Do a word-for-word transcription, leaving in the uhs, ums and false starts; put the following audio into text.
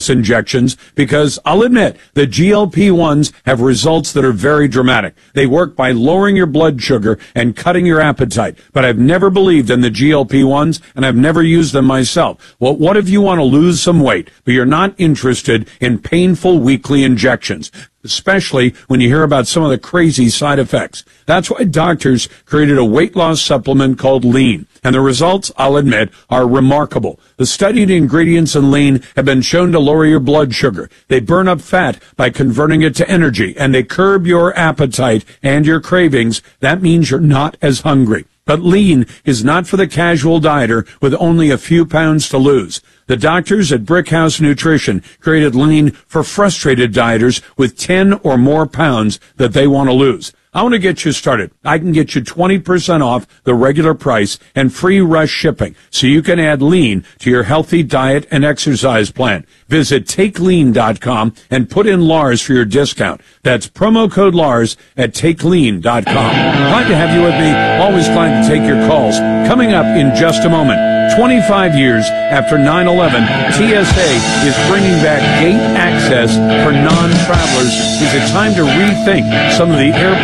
injections because I'll admit the G L P ones have results that are very dramatic. They work by lowering your blood sugar and cutting your appetite. But I've never believed in the G L P ones, and I've never used them myself. Well, what if you want to lose some weight, but you're not interested in painful weekly injections? Especially when you hear about some of the crazy side effects. That's why doctors created a weight loss supplement called Lean. And the results, I'll admit, are remarkable. The studied ingredients in Lean have been shown to lower your blood sugar. They burn up fat by converting it to energy, and they curb your appetite and your cravings. That means you're not as hungry. But Lean is not for the casual dieter with only a few pounds to lose. The doctors at Brickhouse Nutrition created Lean for frustrated dieters with ten or more pounds that they want to lose. I want to get you started. I can get you twenty percent off the regular price and free rush shipping so you can add Lean to your healthy diet and exercise plan. Visit take lean dot com and put in Lars for your discount. That's promo code Lars at take lean dot com. Glad to have you with me. Always glad to take your calls. Coming up in just a moment, twenty-five years after nine eleven, T S A is bringing back gate access for non-travelers. Is it time to rethink some of the airport